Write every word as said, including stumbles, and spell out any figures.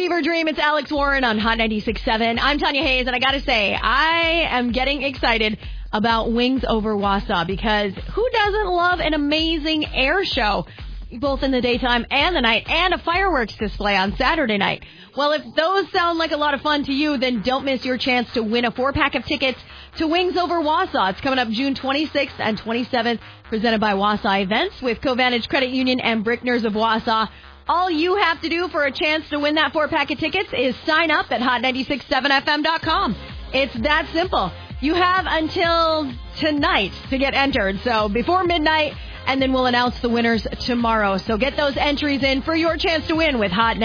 Fever Dream. It's Alex Warren on Hot ninety-six point seven. I'm Tanya Hayes, and I gotta say, I am getting excited about Wings Over Wausau because who doesn't love an amazing air show, both in the daytime and the night, and a fireworks display on Saturday night? Well, if those sound like a lot of fun to you, then don't miss your chance to win a four-pack of tickets to Wings Over Wausau. It's coming up June twenty-sixth and twenty-seventh, presented by Wausau Events with Covantage Credit Union and Brickners of Wausau. All you have to do for a chance to win that four-pack of tickets is sign up at hot ninety-six point seven f m dot com. It's that simple. You have until tonight to get entered, so before midnight, and then we'll announce the winners tomorrow. So get those entries in for your chance to win with Hot